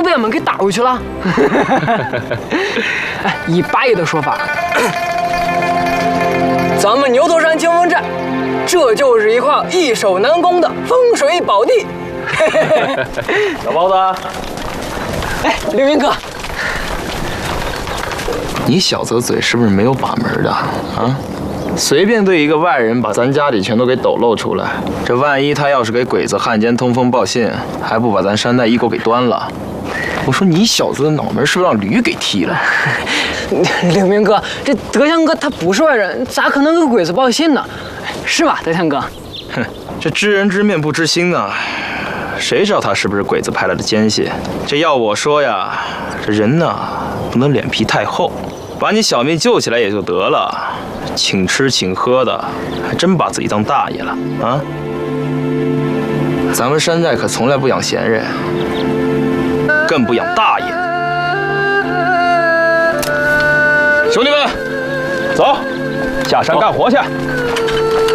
都被俺们给打回去了。以八爷的说法，咱们牛头山清风寨，这就是一块易守难攻的风水宝地。 小包子， 哎，刘云哥， 你小子嘴是不是没有把门的啊？随便对一个外人把咱家里全都给抖露出来，这万一他要是给鬼子汉奸通风报信，还不把咱山寨一狗给端了？我说你小子的脑门是不是让驴给踢了？ 刘明哥，这德强哥他不是外人，咋可能给鬼子报信呢？是吧，德强哥？ 哼，这知人知面不知心呐，谁知道他是不是鬼子派来的奸细？这要我说呀，这人呐不能脸皮太厚，把你小命救起来也就得了，请吃请喝的，还真把自己当大爷了啊！咱们山寨可从来不养闲人，更不养大爷。兄弟们，走，下山干活去。